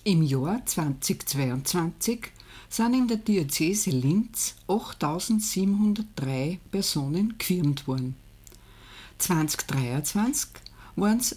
Im Jahr 2022 sind in der Diözese Linz 8.703 Personen gefirmt worden. 2023 waren es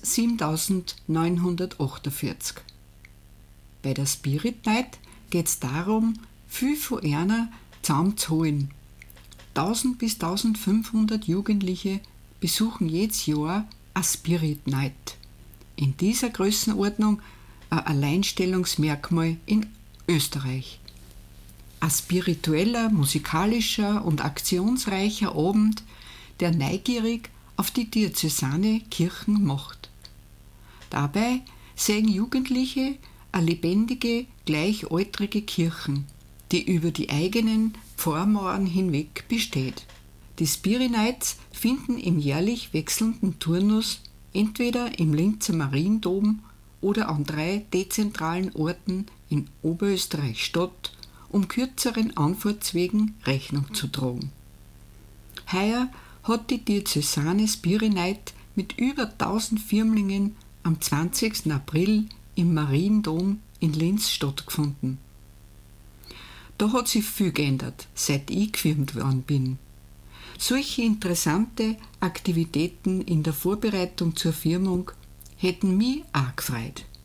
7.948. Bei der Spirit Night geht es darum, viel von einer zusammenzuholen. 1000 bis 1500 Jugendliche besuchen jedes Jahr eine Spirit Night. In dieser Größenordnung ein Alleinstellungsmerkmal in Österreich. Ein spiritueller, musikalischer und aktionsreicher Abend, der neugierig auf die diözesane Kirchen macht. Dabei sehen Jugendliche eine lebendige, gleichaltrige Kirchen, die über die eigenen Pfarrmauern hinweg besteht. Die Spirit Nights finden im jährlich wechselnden Turnus entweder im Linzer Mariendom oder an 3 dezentralen Orten in Oberösterreich statt, um kürzeren Anfahrtswegen Rechnung zu tragen. Heuer hat die diözesane Spirit Night mit über 1000 Firmlingen am 20. April im Mariendom in Linz stattgefunden. Da hat sich viel geändert, seit ich gefirmt worden bin. Solche interessante Aktivitäten in der Vorbereitung zur Firmung hätten mich auch gefreut.